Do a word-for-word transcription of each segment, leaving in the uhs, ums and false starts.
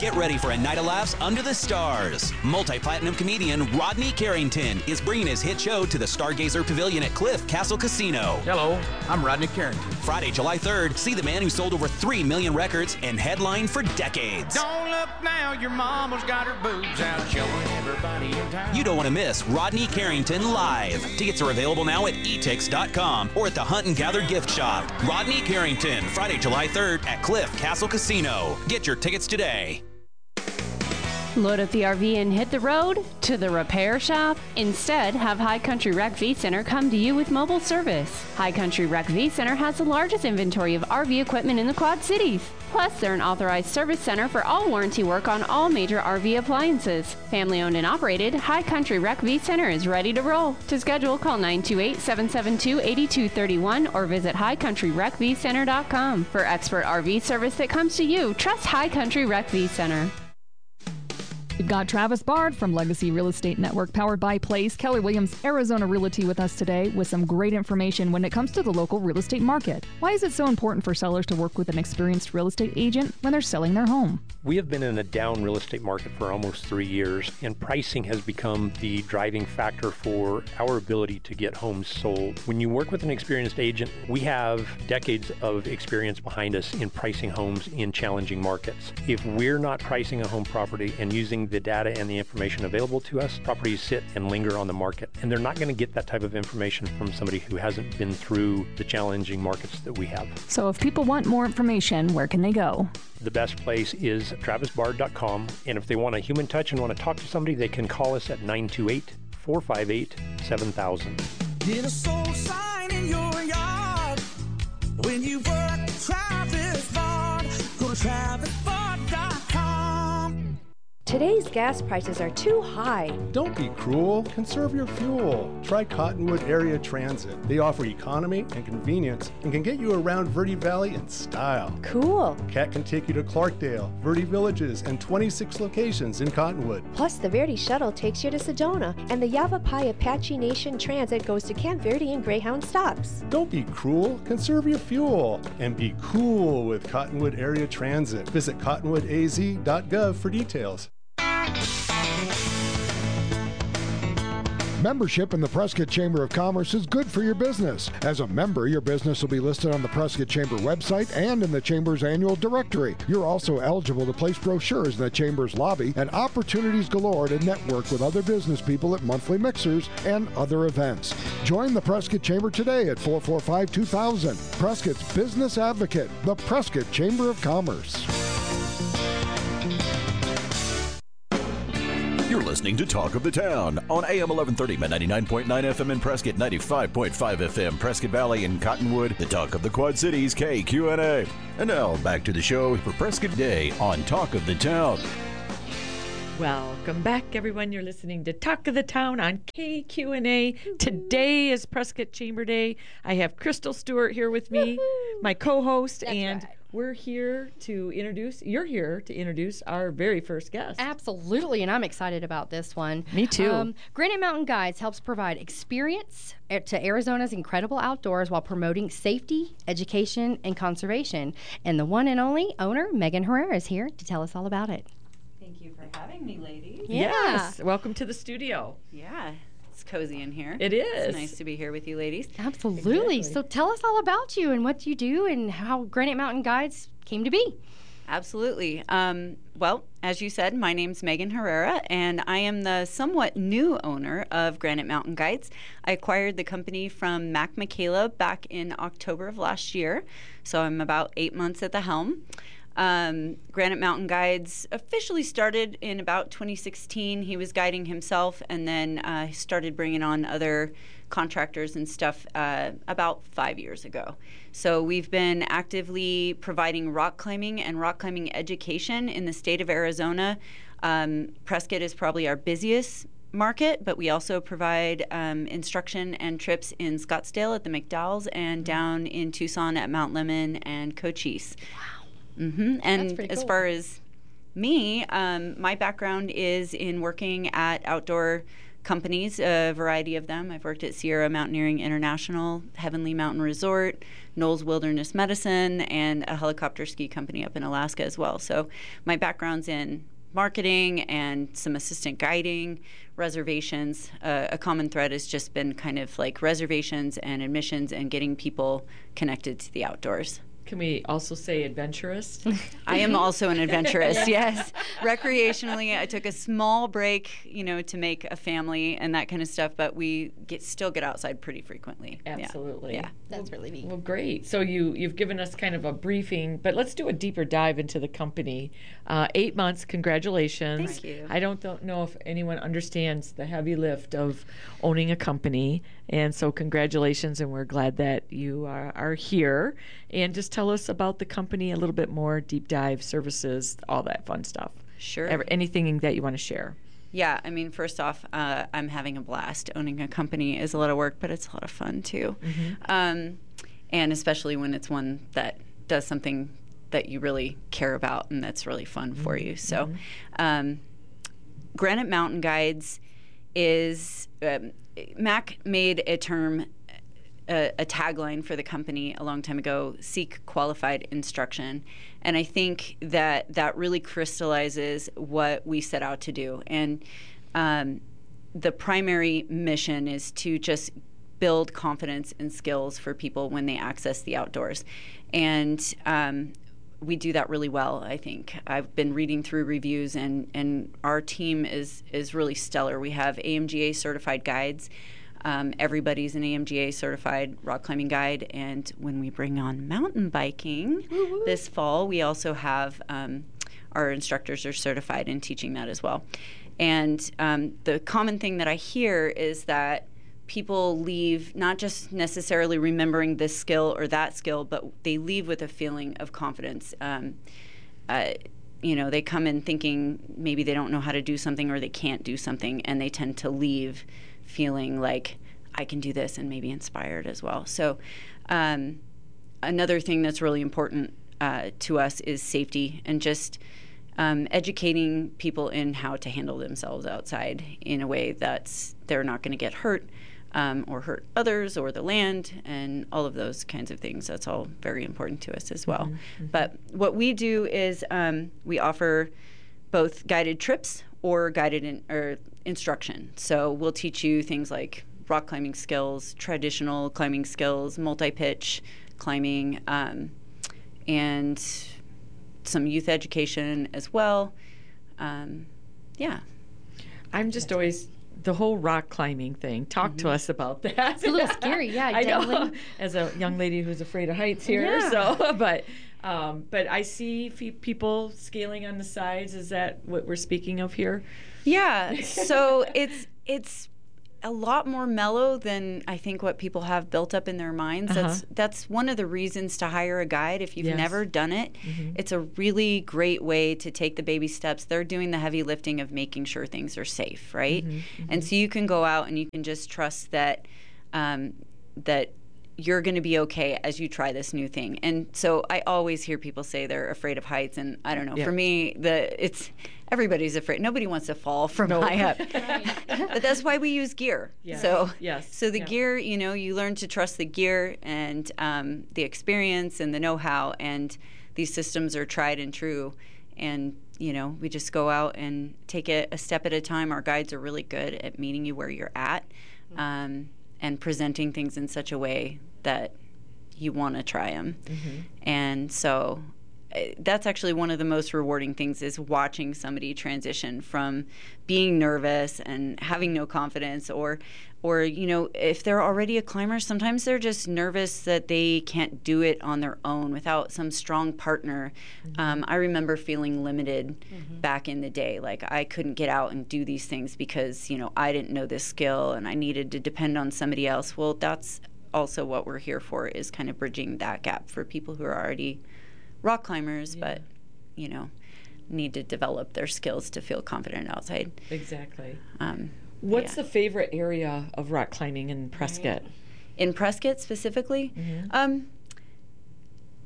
Get ready for a night of laughs under the stars. Multi-platinum comedian Rodney Carrington is bringing his hit show to the Stargazer Pavilion at Cliff Castle Casino. Hello, I'm Rodney Carrington. Friday, July third, see the man who sold over three million records and headlined for decades. Don't look now, your mama's got her boobs out, showing everybody in town. You don't want to miss Rodney Carrington live. Tickets are available now at e tix dot com or at the Hunt and Gather gift shop. Rodney Carrington, Friday, July third at Cliff Castle Casino. Get your tickets today. Load up the R V and hit the road to the repair shop? Instead, have High Country Rec V Center come to you with mobile service. High Country Rec V Center has the largest inventory of R V equipment in the Quad Cities. Plus, they're an authorized service center for all warranty work on all major R V appliances. Family owned and operated, High Country Rec V Center is ready to roll. To schedule, call nine two eight, seven seven two, eight two three one or visit high country rec v center dot com. For expert R V service that comes to you, trust High Country Rec V Center. We've got Travis Bard from Legacy Real Estate Network, powered by Place, Keller Williams Arizona Realty, with us today with some great information when it comes to the local real estate market. Why is it so important for sellers to work with an experienced real estate agent when they're selling their home? We have been in a down real estate market for almost three years, and pricing has become the driving factor for our ability to get homes sold. When you work with an experienced agent, we have decades of experience behind us in pricing homes in challenging markets. If we're not pricing a home property and using the data and the information available to us, properties sit and linger on the market, and they're not going to get that type of information from somebody who hasn't been through the challenging markets that we have. So if people want more information, where can they go? The best place is travis bard dot com, and if they want a human touch and want to talk to somebody, they can call us at nine two eight, four five eight, seven thousand. Get a soul sign in your yard when you work Travis Bard. Go to travis bard dot com. Today's gas prices are too high. Don't be cruel. Conserve your fuel. Try Cottonwood Area Transit. They offer economy and convenience and can get you around Verde Valley in style. Cool. Cat can take you to Clarkdale, Verde Villages, and twenty-six locations in Cottonwood. Plus, the Verde Shuttle takes you to Sedona, and the Yavapai Apache Nation Transit goes to Camp Verde and Greyhound stops. Don't be cruel. Conserve your fuel. And be cool with Cottonwood Area Transit. Visit cottonwood a z dot gov for details. Membership in the Prescott Chamber of Commerce is good for your business. As a member, your business will be listed on the Prescott Chamber website and in the Chamber's annual directory. You're also eligible to place brochures in the Chamber's lobby and opportunities galore to network with other business people at monthly mixers and other events. Join the Prescott Chamber today at four four five, two thousand. Prescott's Business Advocate, the Prescott Chamber of Commerce. You're listening to Talk of the Town on A M eleven thirty, ninety-nine point nine F M in Prescott, ninety-five point five F M, Prescott Valley and Cottonwood, the Talk of the Quad Cities, K Q N A. And now, back to the show for Prescott Day on Talk of the Town. Welcome back, everyone. You're listening to Talk of the Town on K Q N A. Today is Prescott Chamber Day. I have Crystal Stewart here with me, Woo-hoo! my co-host, That's and right. we're here to introduce, you're here to introduce our very first guest. Absolutely, and I'm excited about this one. Me too. Um, Granite Mountain Guides helps provide experience to Arizona's incredible outdoors while promoting safety, education, and conservation. And the one and only owner, Megan Herrera, is here to tell us all about it. Thank you for having me, ladies. Yeah. Yes, welcome to the studio. Yeah. It's cozy in here. It is. It's nice to be here with you ladies. Absolutely. Exactly. So tell us all about you and what you do and how Granite Mountain Guides came to be. Absolutely. Um, well, as you said, my name's Megan Herrera, and I am the somewhat new owner of Granite Mountain Guides. I acquired the company from Mac Michaela back in October of last year, so I'm about eight months at the helm. Um, Granite Mountain Guides officially started in about twenty sixteen. He was guiding himself, and then uh, he started bringing on other contractors and stuff uh, about five years ago. So we've been actively providing rock climbing and rock climbing education in the state of Arizona. Um, Prescott is probably our busiest market, but we also provide um, instruction and trips in Scottsdale at the McDowells and down in Tucson at Mount Lemmon and Cochise. Wow. Mm-hmm. And cool. as far as me, um, my background is in working at outdoor companies, a variety of them. I've worked at Sierra Mountaineering International, Heavenly Mountain Resort, Knowles Wilderness Medicine, and a helicopter ski company up in Alaska as well. So my background's in marketing and some assistant guiding, reservations. Uh, a common thread has just been kind of like reservations and admissions and getting people connected to the outdoors. Can we also say adventurous? I am also an adventurous, yes. Recreationally, I took a small break, you know, to make a family and that kind of stuff, but we get still get outside pretty frequently. Absolutely. Yeah. That's really neat. Well, great. So you, you've given us kind of a briefing, but let's do a deeper dive into the company. Uh, eight months, congratulations. Thank you. I don't, don't know if anyone understands the heavy lift of owning a company, and so congratulations, and we're glad that you are, are here. And just tell us about the company a little bit more, deep dive, services, all that fun stuff. Sure. Ever, anything that you want to share. Yeah, I mean, first off, uh, I'm having a blast. Owning a company is a lot of work, but it's a lot of fun too. Mm-hmm. Um, and especially when it's one that does something that you really care about and that's really fun mm-hmm. for you. So, mm-hmm. um, Granite Mountain Guides is, um, Mac made a term, a, a tagline for the company a long time ago, seek qualified instruction. And I think that that really crystallizes what we set out to do. And um, the primary mission is to just build confidence and skills for people when they access the outdoors. And um, we do that really well, I think. I've been reading through reviews, and, and our team is, is really stellar. We have A M G A certified guides. Um, everybody's an A M G A certified rock climbing guide, and when we bring on mountain biking Woo-hoo. this fall, we also have um, our instructors are certified in teaching that as well. And um, the common thing that I hear is that people leave not just necessarily remembering this skill or that skill, but they leave with a feeling of confidence. Um, uh, you know, they come in thinking maybe they don't know how to do something or they can't do something, and they tend to leave feeling like I can do this and maybe inspired as well. So um, another thing that's really important uh, to us is safety, and just um, educating people in how to handle themselves outside in a way that's they're not going to get hurt um, or hurt others or the land and all of those kinds of things. That's all very important to us as well. Mm-hmm. But what we do is um, we offer both guided trips or guided in, or instruction. So we'll teach you things like rock climbing skills, traditional climbing skills, multi-pitch climbing, um, and some youth education as well. Um, yeah. I'm just always, the whole rock climbing thing, talk Mm-hmm. to us about that. It's a little scary, yeah. I know, definitely. as a young lady who's afraid of heights here, Yeah. so, but um, but I see fe- people scaling on the sides. Is that what we're speaking of here? Yeah, so it's it's a lot more mellow than I think what people have built up in their minds. Uh-huh. That's that's one of the reasons to hire a guide. If you've Yes. never done it, Mhm. it's a really great way to take the baby steps. They're doing the heavy lifting of making sure things are safe, right? Mhm, And so you can go out and you can just trust that um, that you're going to be okay as you try this new thing. And so I always hear people say they're afraid of heights, and I don't know. Yeah. For me, the it's everybody's afraid. Nobody wants to fall from No. high up. But that's why we use gear. Yes. So Yes. so the Yeah. gear, you know, you learn to trust the gear and um, the experience and the know-how, and these systems are tried and true. And you know, we just go out and take it a step at a time. Our guides are really good at meeting you where you're at. Um, and presenting things in such a way that you want to try them. Mm-hmm. And so uh, that's actually one of the most rewarding things, is watching somebody transition from being nervous and having no confidence, or or you know, if they're already a climber, sometimes they're just nervous that they can't do it on their own without some strong partner. Mm-hmm. Um, I remember feeling limited mm-hmm. back in the day, like I couldn't get out and do these things because, you know, I didn't know this skill and I needed to depend on somebody else. Well, that's also what we're here for, is kind of bridging that gap for people who are already rock climbers, Yeah. but, you know, need to develop their skills to feel confident outside. Exactly. Um, What's yeah. the favorite area of rock climbing in Prescott? In Prescott specifically? Mm-hmm. Um,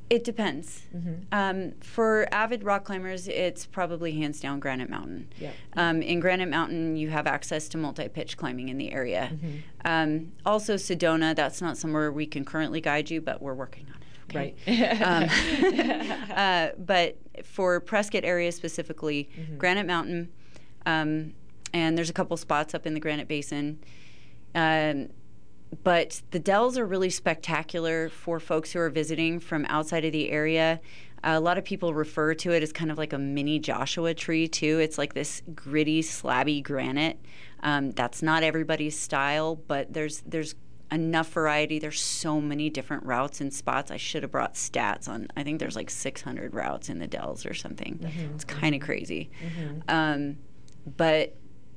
It depends. Mm-hmm. Um, for avid rock climbers, it's probably hands down Granite Mountain. Yeah. Um, in Granite Mountain, you have access to multi-pitch climbing in the area. Mm-hmm. Um, also, Sedona, that's not somewhere we can currently guide you, but we're working on it. Okay? Right. um, uh, but for Prescott area specifically, Mm-hmm. Granite Mountain, um, and there's a couple spots up in the Granite Basin. Um, But the Dells are really spectacular for folks who are visiting from outside of the area. Uh, a lot of people refer to it as kind of like a mini Joshua tree, too. It's like this gritty, slabby granite. Um, that's not everybody's style, but there's there's enough variety. There's so many different routes and spots. I should have brought stats on. I think there's like six hundred routes in the Dells or something. Mm-hmm. It's kind of crazy. Mm-hmm. Um, but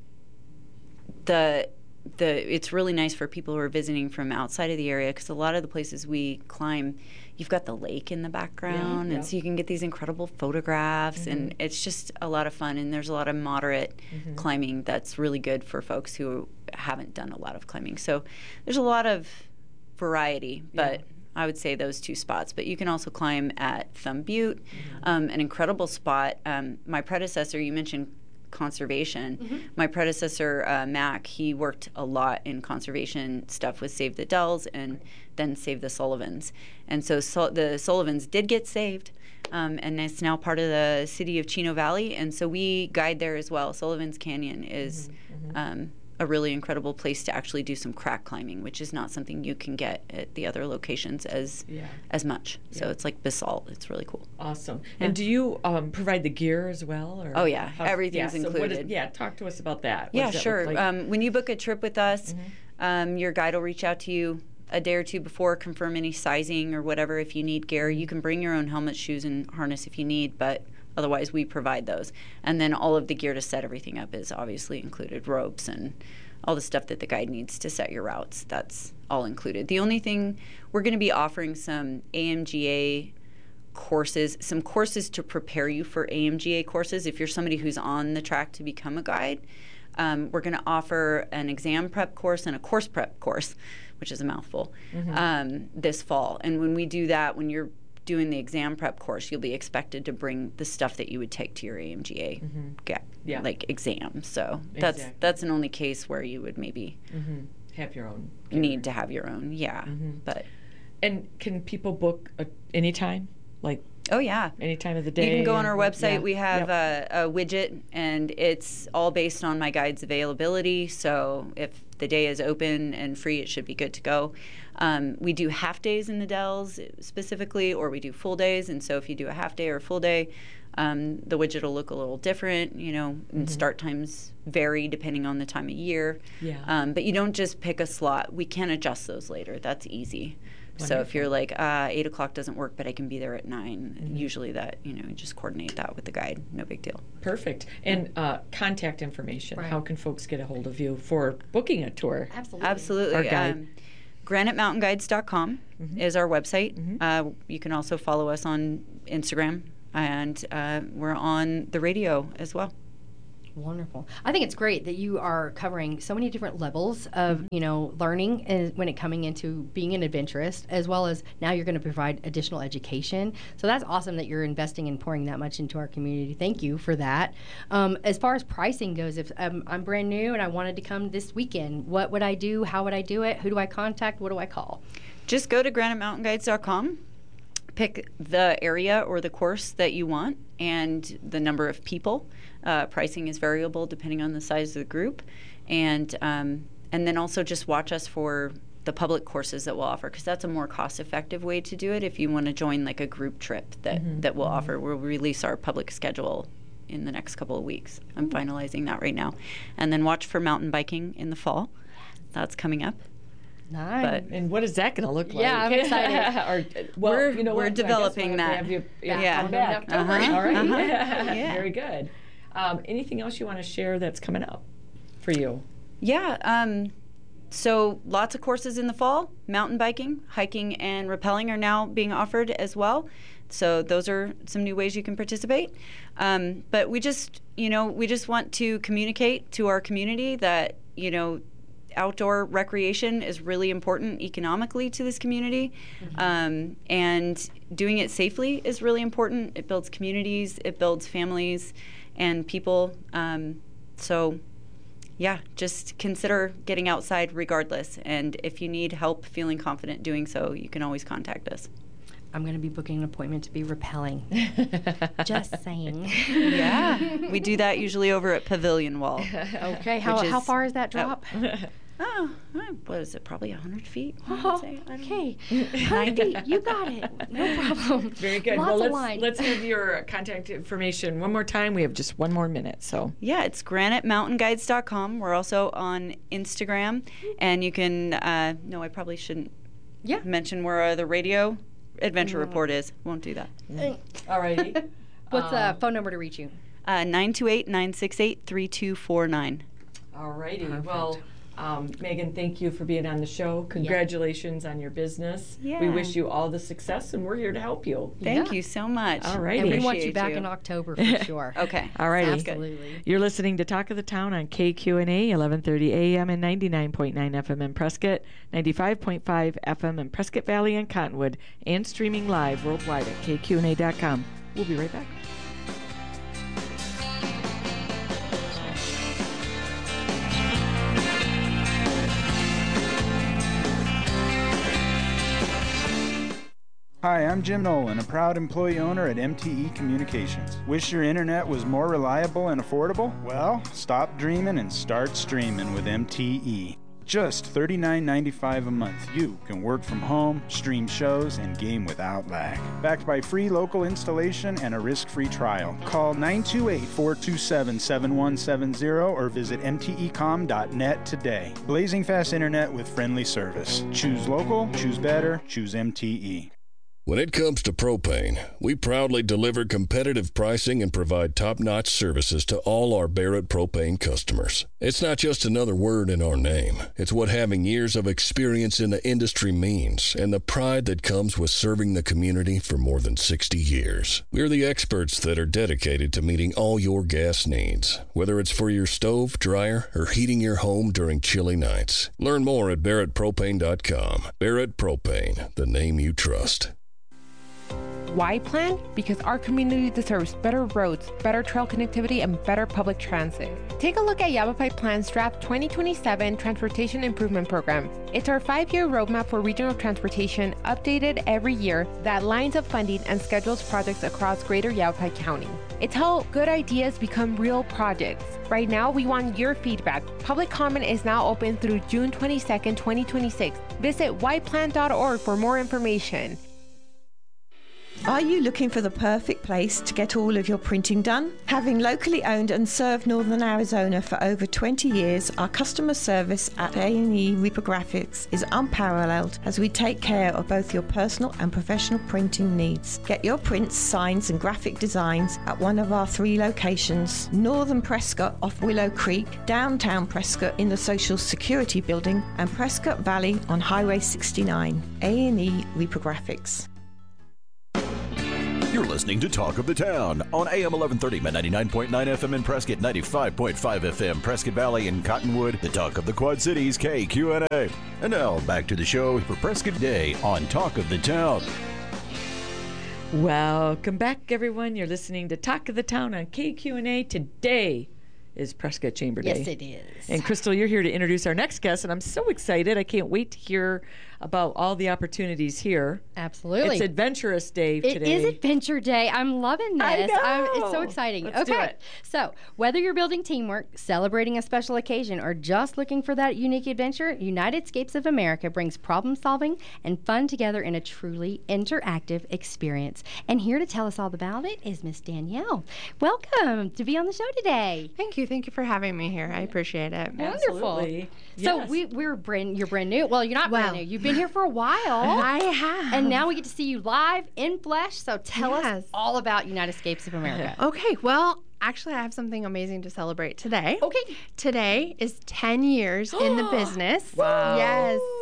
the... The, it's really nice for people who are visiting from outside of the area because a lot of the places we climb, you've got the lake in the background, Yeah, and yeah. so you can get these incredible photographs, Mm-hmm. and it's just a lot of fun. And there's a lot of moderate Mm-hmm. climbing that's really good for folks who haven't done a lot of climbing. So there's a lot of variety, but Yeah. I would say those two spots. But you can also climb at Thumb Butte, um, an incredible spot. Um, my predecessor, you mentioned conservation. Mm-hmm. My predecessor, uh, Mac, he worked a lot in conservation stuff with Save the Dells and then Save the Sullivans. And so, so the Sullivans did get saved, um, and it's now part of the city of Chino Valley. And so we guide there as well. Sullivan's Canyon is Mm-hmm. um, a really incredible place to actually do some crack climbing, which is not something you can get at the other locations as Yeah. as much. So Yeah. it's like basalt. It's really cool. Awesome. Yeah. And do you um, provide the gear as well? Or Oh, yeah. how- Everything's yeah, so what is- included. yeah, talk to us about that. What Yeah, does that look sure. like? Um, when you book a trip with us, Mm-hmm. um, your guide will reach out to you a day or two before, confirm any sizing or whatever. If you need gear, you can bring your own helmet, shoes, and harness if you need, but otherwise we provide those. And then all of the gear to set everything up is obviously included, ropes and all the stuff that the guide needs to set your routes. That's all included. The only thing, we're going to be offering some A M G A courses, some courses to prepare you for A M G A courses. If you're somebody who's on the track to become a guide, um, we're going to offer an exam prep course and a course prep course, which is a mouthful, Mm-hmm. um, this fall. And when we do that, when you're doing the exam prep course, you'll be expected to bring the stuff that you would take to your A M G A Mm-hmm. get, Yeah. like exam. So that's Exactly. that's an only case where you would maybe Mm-hmm. Have your own gear. need to have your own. Yeah, Mm-hmm. but And can people book a, anytime? Like oh yeah. any time of the day? You can go on or- our website. yeah. We have Yep. a, a widget, and it's all based on my guide's availability. So if the day is open and free, it should be good to go. Um, we do half days in the Dells specifically, or we do full days. And so if you do a half day or a full day, um, the widget will look a little different, you know, and Mm-hmm. start times vary depending on the time of year. Yeah. Um, but you don't just pick a slot. We can adjust those later. That's easy. So if you're like, uh, eight o'clock doesn't work, but I can be there at nine, Mm-hmm. usually that, you know, you just coordinate that with the guide. No big deal. Perfect. And uh, contact information. Right. How can folks get a hold of you for booking a tour? Absolutely. Absolutely. Our guide. Um, granite mountain guides dot com Mm-hmm. is our website. Uh, you can also follow us on Instagram, and uh, we're on the radio as well. Wonderful. I think it's great that you are covering so many different levels of, you know, learning and when it coming into being an adventurist, as well as now you're going to provide additional education. So that's awesome that you're investing and pouring that much into our community. Thank you for that. Um, as far as pricing goes, if um, I'm brand new and I wanted to come this weekend, what would I do? How would I do it? Who do I contact? What do I call? Just go to granite mountain guides dot com, pick the area or the course that you want and the number of people. Uh, pricing is variable depending on the size of the group, and um, and then also just watch us for the public courses that we'll offer, because that's a more cost-effective way to do it. If you want to join like a group trip that Mm-hmm. that we'll offer, we'll release our public schedule in the next couple of weeks. I'm finalizing that right now, and then watch for mountain biking in the fall. That's coming up. Nice. But And what is that going to look like? Yeah, I'm excited. or, well, We're- you know we're what? I guess developing we'll that. have you- yeah. Yeah. come back. In October. Uh-huh, All right. uh-huh. Yeah. Very good. Um, anything else you want to share that's coming up for you? Yeah. Um, so lots of courses in the fall. Mountain biking, hiking, and rappelling are now being offered as well. So those are some new ways you can participate. Um, but we just, you know, we just want to communicate to our community that, you know, outdoor recreation is really important economically to this community, mm-hmm. um, and doing it safely is really important. It builds communities, it builds families and people. Um, so, yeah, just consider getting outside regardless. And if you need help feeling confident doing so, you can always contact us. I'm going to be booking an appointment to be rappelling. Just saying. Yeah, we do that usually over at Pavilion Wall. Okay, how, is, how far is that drop? Oh, oh, what is it? Probably one hundred feet. Oh, okay. ninety. You got it. No problem. Very good. Lots well, of let's, line. let's have your contact information one more time. We have just one more minute. So yeah, it's granite mountain guides dot com. We're also on Instagram, and you can. Uh, no, I probably shouldn't. Yeah. Mention where uh, the radio adventure mm. report is. Won't do that. Mm. All righty. What's the um, phone number to reach you? Uh, nine two eight, nine six eight, three two four nine. All righty. Well. Um, Megan, thank you for being on the show. Congratulations yeah. on your business. Yeah. We wish you all the success, and we're here to help you. Thank yeah. you so much. All right. And we want you back you. in October for sure. Okay. All righty. Absolutely. You're listening to Talk of the Town on K Q N A, eleven thirty A M and ninety-nine point nine F M in Prescott, ninety-five point five F M in Prescott Valley and Cottonwood, and streaming live worldwide at K Q N A dot com. We'll be right back. Hi, I'm Jim Nolan, a proud employee owner at M T E Communications. Wish your internet was more reliable and affordable? Well, stop dreaming and start streaming with M T E. Just thirty-nine ninety-five a month, you can work from home, stream shows, and game without lag. Backed by free local installation and a risk-free trial. Call nine two eight, four two seven, seven one seven zero or visit M T E com dot net today. Blazing fast internet with friendly service. Choose local, choose better, choose M T E. When it comes to propane, we proudly deliver competitive pricing and provide top-notch services to all our Barrett Propane customers. It's not just another word in our name. It's what having years of experience in the industry means, and the pride that comes with serving the community for more than sixty years. We're the experts that are dedicated to meeting all your gas needs, whether it's for your stove, dryer, or heating your home during chilly nights. Learn more at Barrett Propane dot com. Barrett Propane, the name you trust. Why plan? Because our community deserves better roads, better trail connectivity, and better public transit. Take a look at Yavapai Plan's Draft twenty twenty-seven Transportation Improvement Program. It's our five-year roadmap for regional transportation, updated every year, that lines up funding and schedules projects across greater Yavapai County. It's how good ideas become real projects. Right now, we want your feedback. Public comment is now open through June twenty-second, twenty twenty-six. Visit why plan dot org for more information. Are you looking for the perfect place to get all of your printing done? Having locally owned and served Northern Arizona for over twenty years, our customer service at A and E Reprographics is unparalleled as we take care of both your personal and professional printing needs. Get your prints, signs and graphic designs at one of our three locations: Northern Prescott off Willow Creek, downtown Prescott in the Social Security Building, and Prescott Valley on Highway sixty-nine. A and E Reprographics. You're listening to Talk of the Town on A M eleven thirty, ninety-nine point nine F M in Prescott, ninety-five point five F M, Prescott Valley and Cottonwood, the Talk of the Quad Cities, K Q N A. And now, back to the show for Prescott Day on Talk of the Town. Welcome back, everyone. You're listening to Talk of the Town on K Q N A. Today is Prescott Chamber Day. Yes, it is. And Crystal, you're here to introduce our next guest, and I'm so excited. I can't wait to hear about all the opportunities here. Absolutely. It's Adventurous Day it today. It is Adventure Day. I'm loving this. I know. I'm, it's so exciting. Let's okay. do it. So, whether you're building teamwork, celebrating a special occasion, or just looking for that unique adventure, United Scapes of America brings problem solving and fun together in a truly interactive experience. And here to tell us all about it is Miss Danielle. Welcome to be on the show today. Thank you. Thank you for having me here. I appreciate it. Wonderful. Absolutely. So Yes. we, we're brand. You're brand new. Well, you're not Well, brand new. You've been here for a while. I have. And now we get to see you live in flesh. So tell Yes. us all about United Scapes of America. Okay, well, actually, I have something amazing to celebrate today. Okay. Today is ten years in the business. Wow. Yes.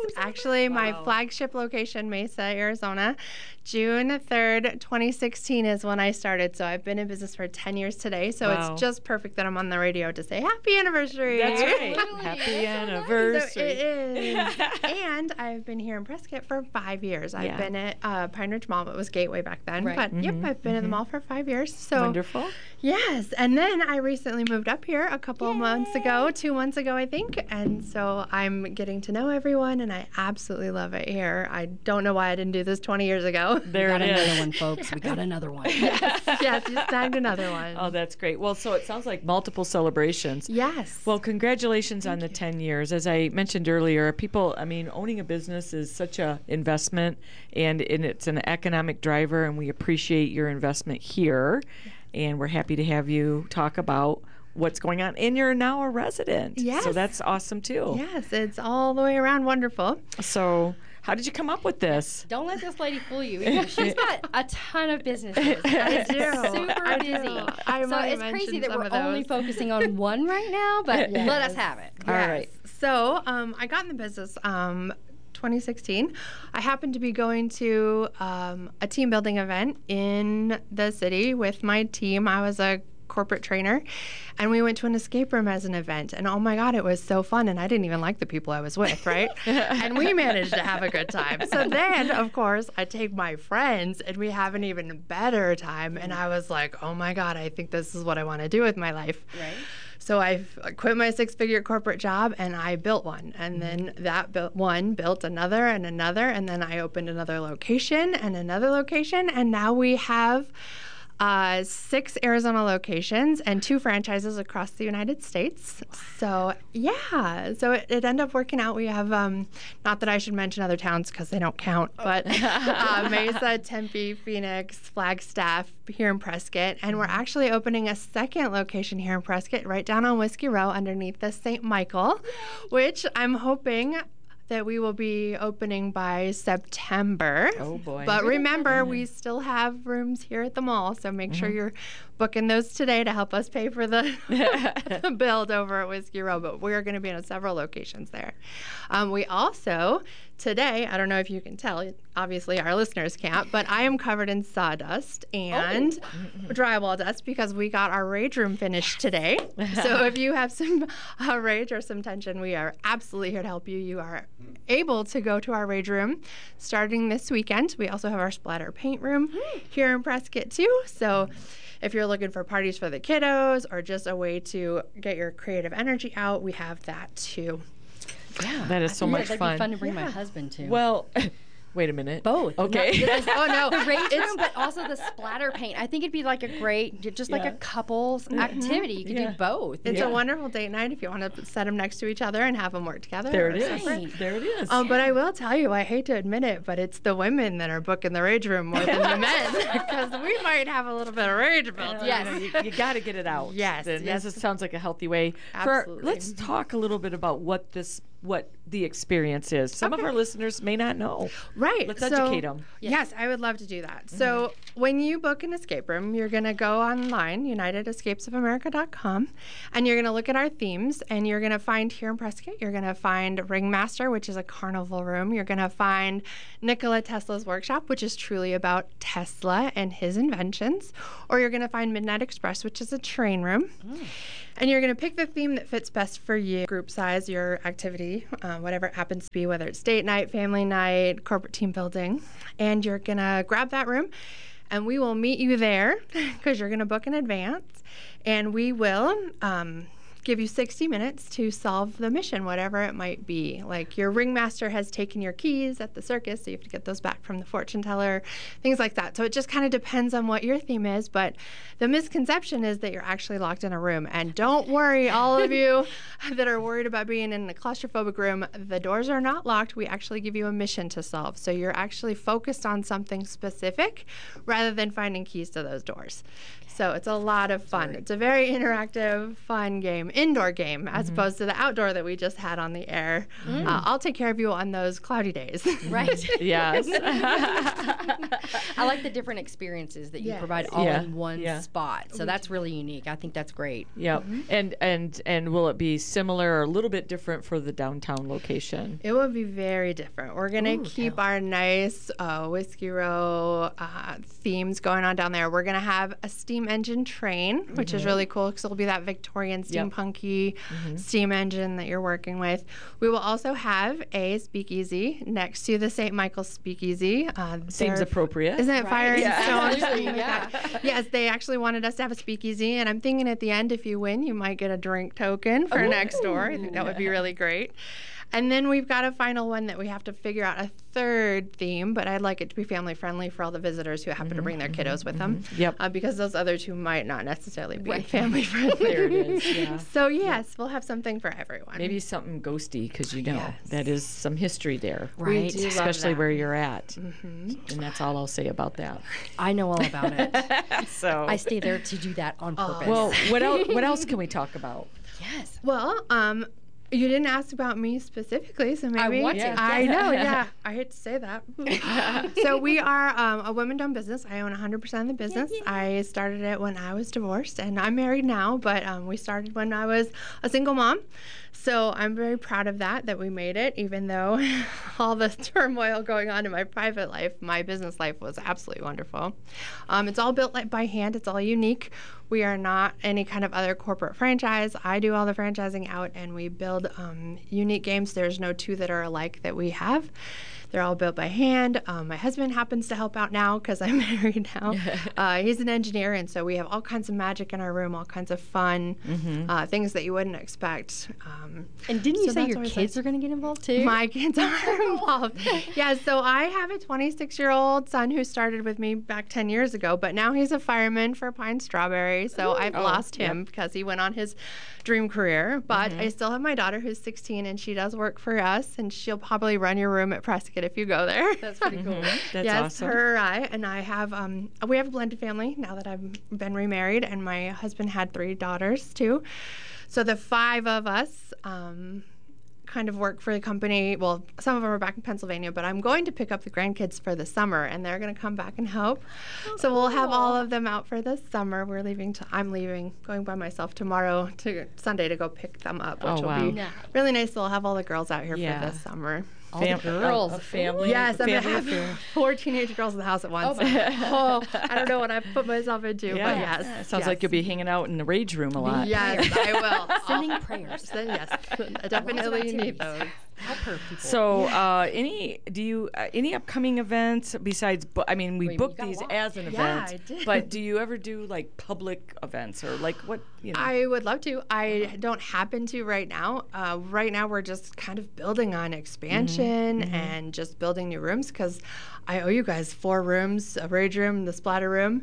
Actually, my flagship location, Mesa, Arizona, June third, twenty sixteen is when I started. So I've been in business for ten years today. So Wow. it's just perfect that I'm on the radio to say happy anniversary. That's right. Happy anniversary. So it is. And I've been here in Prescott for five years. I've Yeah. been at uh, Pine Ridge Mall. It was Gateway back then. Right. But yep, Mhm, I've been in the mhm. mall for five years. So Wonderful. Yes. And then I recently moved up here a couple of months ago, two months ago, I think. And so I'm getting to know everyone, and I absolutely love it here. I don't know why I didn't do this twenty years ago. There got it is. another one, folks. We got another one. yes, yes, you snagged another one. Oh, that's great. Well, so it sounds like multiple celebrations. Yes. Well, congratulations on the ten years. As I mentioned earlier, people, I mean, owning a business is such a investment, and, and it's an economic driver, and we appreciate your investment here. And we're happy to have you talk about what's going on. And you're now a resident. Yes. So that's awesome, too. Yes, it's all the way around wonderful. So how did you come up with this? Don't let this lady fool you. Because she's got a ton of businesses. I do. Super I do. busy. I so might it's crazy mention that some we're of only those. focusing on one right now, but Yes. let us have it. All Yes. right. So um, I got in the business um, twenty sixteen. I happened to be going to um, a team building event in the city with my team. I was a corporate trainer, and we went to an escape room as an event, and oh my god, it was so fun, and I didn't even like the people I was with, right? And we managed to have a good time. So then, of course, I take my friends, and we have an even better time, and I was like, oh my god, I think this is what I want to do with my life. Right. So I quit my six-figure corporate job, and I built one. And then that built one built another and another, and then I opened another location and another location, and now we have uh, six Arizona locations and two franchises across the United States. So yeah, so it, it ended up working out. We have, um, not that I should mention other towns because they don't count, but uh, Mesa, Tempe, Phoenix, Flagstaff here in Prescott, and we're actually opening a second location here in Prescott, right down on Whiskey Row underneath the Saint Michael, which I'm hoping that we will be opening by September. Oh, boy. But remember, we still have rooms here at the mall, so make sure Mhm. you're booking those today to help us pay for the, the build over at Whiskey Row. But we're going to be in several locations there. Um, we also, today, I don't know if you can tell, obviously our listeners can't, but I am covered in sawdust and Oh. drywall dust because we got our rage room finished today. So if you have some uh, rage or some tension, we are absolutely here to help you. You are able to go to our rage room starting this weekend. We also have our splatter paint room here in Prescott too. So if you're looking for parties for the kiddos or just a way to get your creative energy out, we have that too. Yeah. That is so I think much that'd fun. be fun to bring Yeah. my husband to. Well, wait a minute. Both. Okay. Not just- Oh, no. The rage room, but also the splatter paint. I think it'd be like a great, j- just like Yeah. a couples activity. You could Yeah. do both. It's Yeah. a wonderful date night if you want to set them next to each other and have them work together. There or it is. separate. There it is. Um, but I will tell you, I hate to admit it, but it's the women that are booking the rage room more than the men because we might have a little bit of rage built. You know, you, you got to get it out. Yes, And yes. This sounds like a healthy way. For, Absolutely. let's talk a little bit about what this, what the experience is. Some of Okay. our listeners may not know. Right. Let's so- educate them. Yes, I would love to do that. So when you book an escape room, you're going to go online, united escapes of america dot com, and you're going to look at our themes, and you're going to find here in Prescott, you're going to find Ringmaster, which is a carnival room. You're going to find Nikola Tesla's Workshop, which is truly about Tesla and his inventions. Or you're going to find Midnight Express, which is a train room. And you're going to pick the theme that fits best for you, group size, your activity, uh, whatever it happens to be, whether it's date night, family night, corporate team building. And you're going to grab that room, and we will meet you there because you're going to book in advance. And we will um, give you sixty minutes to solve the mission, whatever it might be. Like your ringmaster has taken your keys at the circus, so you have to get those back from the fortune teller, things like that. So it just kind of depends on what your theme is. But the misconception is that you're actually locked in a room. And don't worry, all of you that are worried about being in a claustrophobic room, the doors are not locked. We actually give you a mission to solve. So you're actually focused on something specific rather than finding keys to those doors. So it's a lot of fun. It's a very interactive, fun game. indoor game as opposed to the outdoor that we just had on the air. Mm. Uh, I'll take care of you on those cloudy days. Right. Yes. I like the different experiences that you Yes. provide all Yeah. in one Yeah. spot. So that's really unique. I think that's great. Yep. And and and will it be similar or a little bit different for the downtown location? It will be very different. We're going to keep our nice uh, Whiskey Row uh, themes going on down there. We're going to have a steam engine train, which is Mhm. really cool because it'll be that Victorian Yep. steampunky Mhm. steam engine that you're working with. We will also have a speakeasy next to the Saint Michael's Speakeasy. Uh, Seems they're- appropriate. Isn't it Right. fire and Yeah. stone? Absolutely, Something like yeah. that. Yes, they actually wanted us to have a speakeasy, and I'm thinking at the end, if you win, you might get a drink token for Ooh. next door. I think that would be really great. And then we've got a final one that we have to figure out a third theme, but I'd like it to be family friendly for all the visitors who happen to bring their kiddos with them. Yep. Uh, because those other two might not necessarily be Right. family friendly. There it is, yeah. So yes, we'll have something for everyone. Maybe something ghosty because you know Yes. that is some history there, We Right. do love Especially that. where you're at, Mhm. and that's all I'll say about that. I know all about it. So I stay there to do that on purpose. well, what else? What else can we talk about? Yes. Well, um, you didn't ask about me specifically, so maybe want to. I Yes. know, yeah. I hate to say that. So we are um, a women-owned business. I own one hundred percent of the business. I started it when I was divorced, and I'm married now. But um, we started when I was a single mom. So I'm very proud of that, that we made it, even though all the turmoil going on in my private life, my business life was absolutely wonderful. Um, it's all built like by hand. It's all unique. We are not any kind of other corporate franchise. I do all the franchising out, and we build um, unique games. There's no two that are alike that we have. They're all built by hand. Um, my husband happens to help out now because I'm married now. Uh, he's an engineer, and so we have all kinds of magic in our room, all kinds of fun Mhm. uh, things that you wouldn't expect. Um, And didn't you so say that's your always kids like- are going to get involved too? My kids are involved. Yeah, so I have a twenty-six-year-old son who started with me back ten years ago, but now he's a fireman for Pine Strawberry, so I've Oh, lost him yep. because he went on his dream career. But Mhm. I still have my daughter who's sixteen, and she does work for us, and she'll probably run your room at Prescott if you go there. That's pretty cool. That's yes, awesome. her or I, and I have um, we have a blended family now that I've been remarried, and my husband had three daughters too. So the five of us um, kind of work for the company. Well, some of them are back in Pennsylvania, but I'm going to pick up the grandkids for the summer, and they're going to come back and help. So we'll have all of them out for the summer. We're leaving. To, I'm leaving, going by myself tomorrow to Sunday to go pick them up, which Oh, will wow. be Yeah. really nice. We'll have all the girls out here Yeah. for this summer. All the girls. a, a family. Yes, I'm family gonna affair. have four teenage girls in the house at once. Oh, my Oh, I don't know what I've put myself into, but yes. Yeah, Sounds yes. like you'll be hanging out in the rage room a lot. Yes, I will. Sending prayers. So, yes, I definitely need those. Help her, people. So, uh, any do you uh, any upcoming events besides? Bu- I mean, we Wait, book you got these one. as an Yeah, event, I did. but do you ever do like public events or like what? You know, I would love to. I don't happen to right now. Uh, right now, we're just kind of building on expansion and just building new rooms because I owe you guys four rooms, a rage room, the splatter room,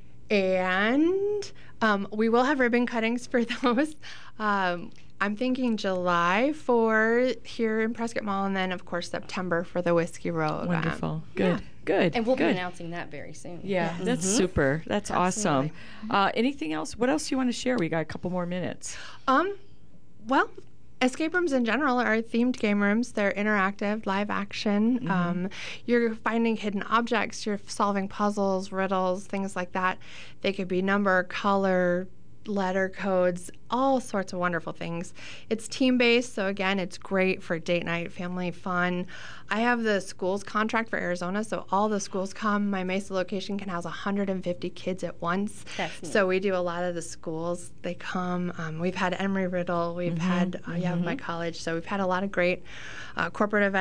and um, we will have ribbon cuttings for those. Um, I'm thinking July for here in Prescott Mall, and then of course September for the Whiskey Row event. wonderful, good, good, And we'll good. be announcing that very soon. Yeah, that's super. That's awesome. Uh, anything else? What else do you want to share? We got a couple more minutes. Um, well, escape rooms in general are themed game rooms. They're interactive, live action. Um, you're finding hidden objects. You're solving puzzles, riddles, things like that. They could be number, color, letter codes, all sorts of wonderful things. It's team-based, so again, it's great for date night, family fun. I have the schools contract for Arizona, so all the schools come. My Mesa location can house one hundred fifty kids at once. That's neat. So we do a lot of the schools. They come. Um, we've had Emory Riddle. We've had, uh, yeah, my college. So we've had a lot of great uh, corporate events.